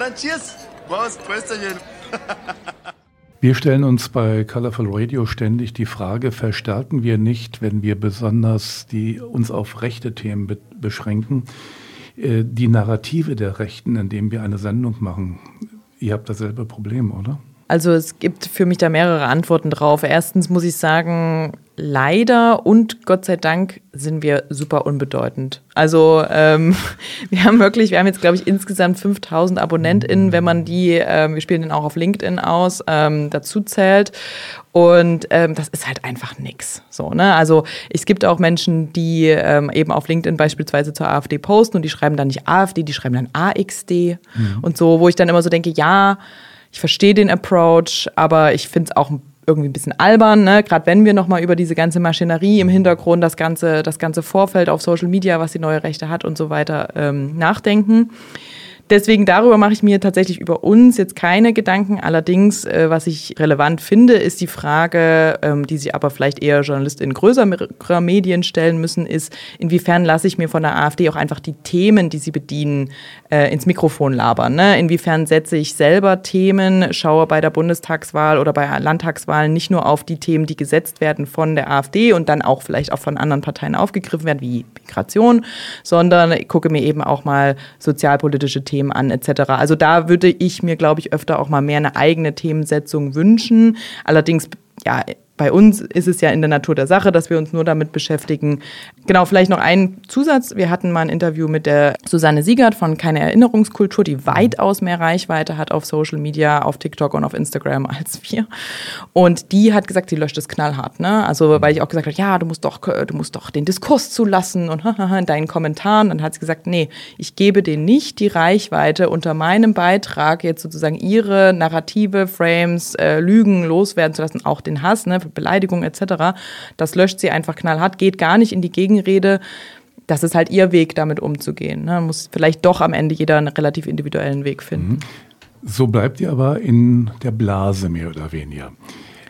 dann cheers. Prost, Prösterchen. Wir stellen uns bei Colorful Radio ständig die Frage, verstärken wir nicht, wenn wir besonders uns auf rechte Themen beschränken, die Narrative der Rechten, indem wir eine Sendung machen? Ihr habt dasselbe Problem, oder? Also es gibt für mich da mehrere Antworten drauf. Erstens muss ich sagen, leider und Gott sei Dank sind wir super unbedeutend. Also wir haben jetzt, glaube ich, insgesamt 5.000 AbonnentInnen, wenn man die, wir spielen den auch auf LinkedIn aus, dazu zählt. Und das ist halt einfach nix. So, ne? Also es gibt auch Menschen, die eben auf LinkedIn beispielsweise zur AfD posten und die schreiben dann nicht AfD, die schreiben dann AXD und so, wo ich dann immer so denke, ja, ich verstehe den Approach, aber ich finde es auch irgendwie ein bisschen albern, ne? Gerade wenn wir nochmal über diese ganze Maschinerie im Hintergrund, das ganze Vorfeld auf Social Media, was die neue Rechte hat und so weiter, nachdenken. Deswegen darüber mache ich mir tatsächlich über uns jetzt keine Gedanken. Allerdings, was ich relevant finde, ist die Frage, die sich aber vielleicht eher JournalistInnen größerer Medien stellen müssen, ist, inwiefern lasse ich mir von der AfD auch einfach die Themen, die sie bedienen, ins Mikrofon labern. Ne? Inwiefern setze ich selber Themen, schaue bei der Bundestagswahl oder bei Landtagswahlen nicht nur auf die Themen, die gesetzt werden von der AfD und dann auch vielleicht auch von anderen Parteien aufgegriffen werden, wie Migration, sondern gucke mir eben auch mal sozialpolitische Themen an etc. Also da würde ich mir, glaube ich, öfter auch mal mehr eine eigene Themensetzung wünschen. Allerdings, ja, bei uns ist es ja in der Natur der Sache, dass wir uns nur damit beschäftigen. Genau, vielleicht noch ein Zusatz. Wir hatten mal ein Interview mit der Susanne Siegert von Keine Erinnerungskultur, die weitaus mehr Reichweite hat auf Social Media, auf TikTok und auf Instagram als wir. Und die hat gesagt, sie löscht es knallhart. Ne? Also weil ich auch gesagt habe, ja, du musst doch den Diskurs zulassen und in deinen Kommentaren. Dann hat sie gesagt, nee, ich gebe denen nicht die Reichweite, unter meinem Beitrag jetzt sozusagen ihre Narrative, Frames, Lügen loswerden zu lassen, auch den Hass, ne? Beleidigung etc. Das löscht sie einfach knallhart, geht gar nicht in die Gegenrede. Das ist halt ihr Weg, damit umzugehen. Ne? Muss vielleicht doch am Ende jeder einen relativ individuellen Weg finden. So bleibt ihr aber in der Blase mehr oder weniger.